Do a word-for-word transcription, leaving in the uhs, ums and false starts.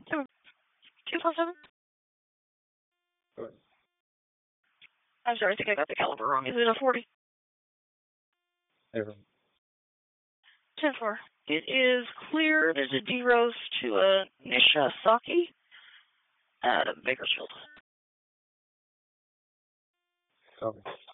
Seven. Two plus seven. Go ahead. I'm sorry, I think I got the caliber wrong. Is it a forty? Never. ten four. It is cleared as a D-Rose to a Nisha Saki out of Bakersfield. Okay.